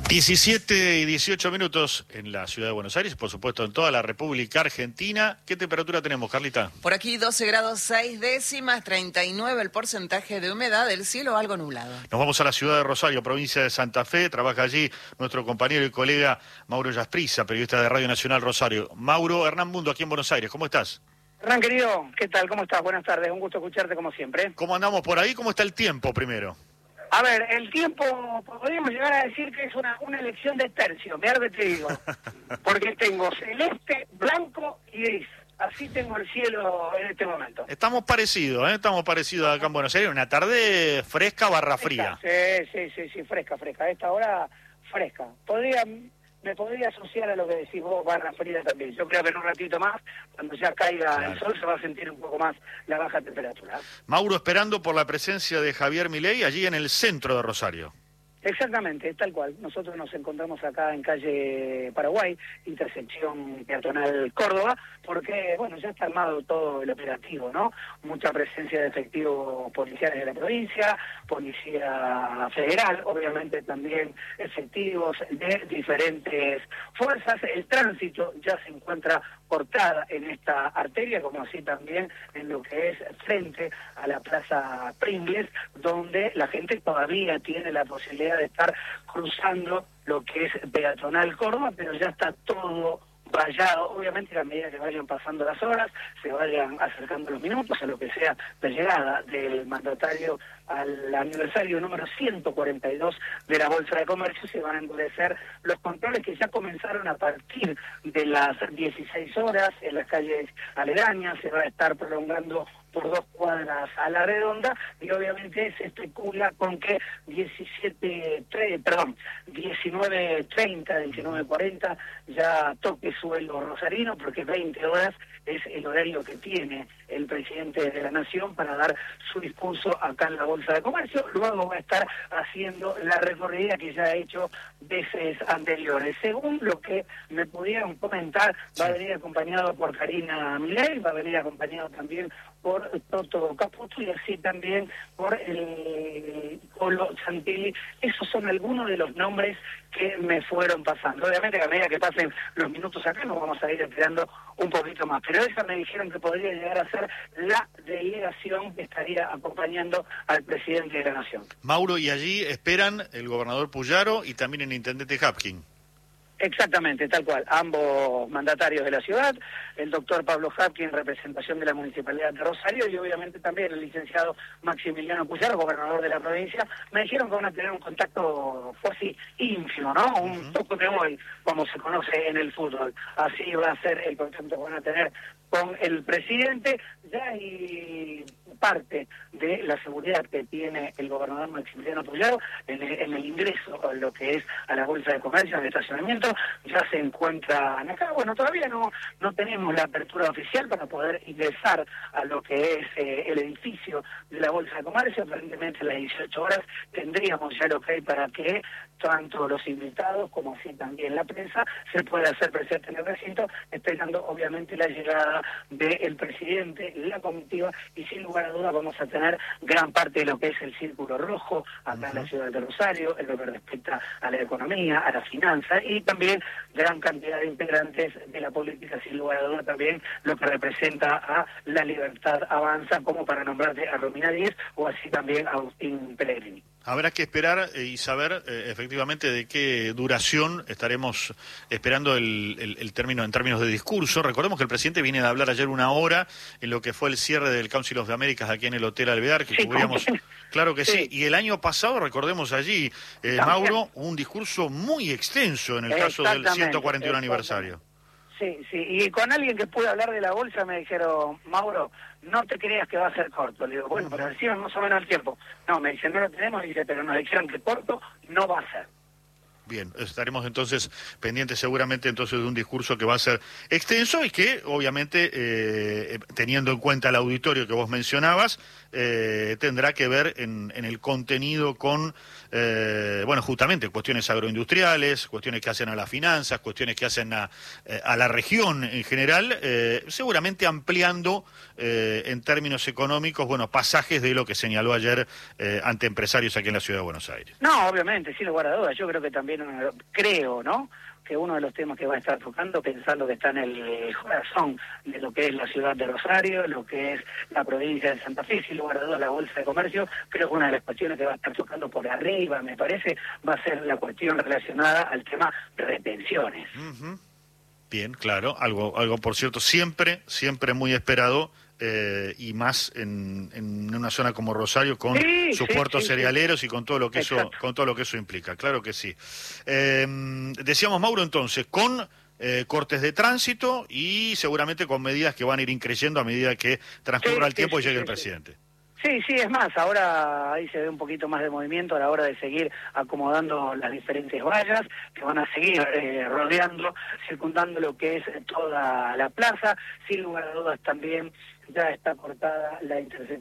17 y 18 minutos en la ciudad de Buenos Aires, por supuesto en toda la República Argentina. ¿Qué temperatura tenemos, Carlita? Por aquí 12 grados 6 décimas, 39 el porcentaje de humedad, el cielo algo nublado. Nos vamos a la ciudad de Rosario, provincia de Santa Fe. Trabaja allí nuestro compañero y colega Mauro Yasprissa, periodista de Radio Nacional Rosario. Mauro, Hernán Mundo, aquí en Buenos Aires. ¿Cómo estás? Hernán, querido, ¿qué tal? ¿Cómo estás? Buenas tardes, un gusto escucharte como siempre. ¿Cómo andamos por ahí? ¿Cómo está el tiempo primero? A ver, el tiempo, podríamos llegar a decir que es una elección de tercio, mira lo que te digo. Porque tengo celeste, blanco y gris. Así tengo el cielo en este momento. Estamos parecidos, ¿eh? Estamos parecidos acá en Buenos Aires. Una tarde fresca barra fría. Sí, fresca. A esta hora, fresca. Me podría asociar a lo que decís vos, barra fría también. Yo creo que en un ratito más, cuando ya caiga el sol, se va a sentir un poco más la baja temperatura. Mauro, esperando por la presencia de Javier Milei allí en el centro de Rosario. Exactamente, tal cual. Nosotros nos encontramos acá en calle Paraguay, intersección peatonal Córdoba, porque, bueno, ya está armado todo el operativo, ¿no? Mucha presencia de efectivos policiales de la provincia, policía federal, obviamente también efectivos de diferentes fuerzas. El tránsito ya se encuentra cortada en esta arteria, como así también en lo que es frente a la Plaza Pringles, donde la gente todavía tiene la posibilidad de estar cruzando lo que es peatonal Córdoba, pero ya está todo vallado. Obviamente a medida que vayan pasando las horas, se vayan acercando los minutos a lo que sea la llegada del mandatario al aniversario número 142 de la Bolsa de Comercio, se van a endurecer los controles que ya comenzaron a partir de las 16 horas en las calles aledañas, se va a estar prolongando por 2 cuadras a la redonda, y obviamente se especula con que 19:30, 19:40 ya toque suelo rosarino, porque 20 horas es el horario que tiene el presidente de la Nación para dar su discurso acá en la Bolsa de Comercio. Luego va a estar haciendo la recorrida que ya ha hecho veces anteriores. Según lo que me pudieron comentar, va a venir acompañado por Karina Milei, va a venir acompañado también por Toto Caputo y así también por el Colo Santilli. Esos son algunos de los nombres que me fueron pasando. Obviamente, a medida que pasen los minutos acá, nos vamos a ir esperando un poquito más. Pero esa me dijeron que podría llegar a ser la delegación que estaría acompañando al presidente de la Nación. Mauro, y allí esperan el gobernador Puyaro y también el intendente Hapkin. Exactamente, tal cual. Ambos mandatarios de la ciudad, el doctor Pablo Hapkin en representación de la Municipalidad de Rosario y obviamente también el licenciado Maximiliano Puyaro, gobernador de la provincia. Me dijeron que van a tener un contacto así ínfimo, ¿no? Un toque de gol, como se conoce en el fútbol. Así va a ser el contacto que van a tener con el presidente. Ya hay parte de la seguridad que tiene el gobernador Maximiliano Puyaro en el ingreso a lo que es a la Bolsa de Comercio, en el estacionamiento, ya se encuentran acá. Bueno, todavía no tenemos la apertura oficial para poder ingresar a lo que es el edificio de la Bolsa de Comercio. Aparentemente a las 18 horas tendríamos ya lo que hay para que tanto los invitados como así también la prensa se pueda hacer presente en el recinto, esperando obviamente la llegada del presidente, la comitiva, y sin lugar a dudas vamos a tener gran parte de lo que es el círculo rojo acá en la ciudad de Rosario, en lo que respecta a la economía, a la finanza, y también gran cantidad de integrantes de la política, sin lugar a dudas también lo que representa a La Libertad Avanza, como para nombrarte a Romina Díez o así también a Agustín Pellegrini. Habrá que esperar y saber efectivamente de qué duración estaremos esperando el término en términos de discurso. Recordemos que el presidente viene de hablar ayer 1 hora en lo que fue el cierre del Council of the Americas aquí en el Hotel Alvear, que cubríamos. Claro que sí. Y el año pasado, recordemos allí, Mauro, un discurso muy extenso en el caso del 141 aniversario. Sí, y con alguien que pude hablar de la bolsa me dijeron, Mauro, no te creas que va a ser corto. Le digo, bueno, pero decimos más o menos el tiempo. No, me dicen, no lo tenemos, dice, pero nos dijeron que corto no va a ser. Bien, estaremos entonces pendientes seguramente entonces de un discurso que va a ser extenso y que obviamente, teniendo en cuenta el auditorio que vos mencionabas, tendrá que ver en el contenido con, bueno, justamente cuestiones agroindustriales, cuestiones que hacen a las finanzas, cuestiones que hacen a la región en general, seguramente ampliando en términos económicos, bueno, pasajes de lo que señaló ayer ante empresarios aquí en la Ciudad de Buenos Aires. No, obviamente, sin lugar a dudas. Yo creo que también también, creo, ¿no?, que uno de los temas que va a estar tocando, pensando que está en el corazón de lo que es la ciudad de Rosario, lo que es la provincia de Santa Fe, sin lugar a dudas la Bolsa de Comercio, creo que una de las cuestiones que va a estar tocando por arriba, me parece, va a ser la cuestión relacionada al tema retenciones. Uh-huh. Bien, claro, algo por cierto, siempre muy esperado, y más en una zona como Rosario, con sus puertos cerealeros y con todo lo que eso implica, claro que sí. Decíamos, Mauro, entonces, con cortes de tránsito y seguramente con medidas que van a ir increyendo a medida que transcurra el tiempo y llegue el presidente. Sí, es más, ahora ahí se ve un poquito más de movimiento a la hora de seguir acomodando las diferentes vallas que van a seguir rodeando, circundando lo que es toda la plaza. Sin lugar a dudas también ya está cortada la intersección